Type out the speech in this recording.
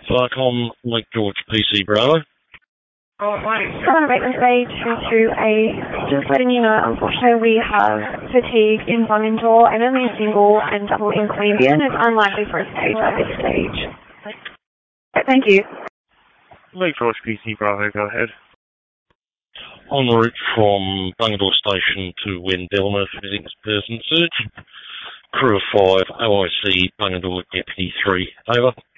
Fuck on Lake George PC Bravo. Sorry about this stage just letting you know, unfortunately we have fatigue in Bungendore and only a single and double in Queanbeyan. It's unlikely for a stage at this stage. Thank you. Lake George PC Bravo, go ahead. En route from Bungendore Station to Wendellma for the next person search. Crew of 5, OIC, Bungendore Deputy 3. Over.